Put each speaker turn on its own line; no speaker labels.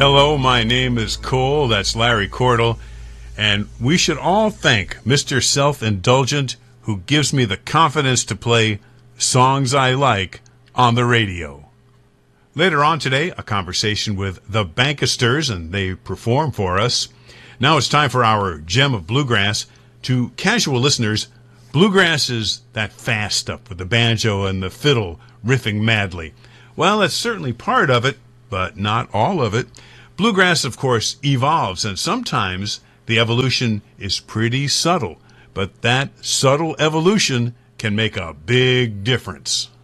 Hello, my name is Cole. That's Larry Cordell. And we should all thank Mr. Self-Indulgent who gives me the confidence to play songs I like on the radio. Later on today, a conversation with the Bankisters, and they perform for us. Now it's time for our Gem of Bluegrass. To casual listeners, bluegrass is that fast stuff with the banjo and the fiddle riffing madly. Well, that's certainly part of it, but not all of it. Bluegrass, of course, evolves, and sometimes the evolution is pretty subtle, but that subtle evolution can make a big difference.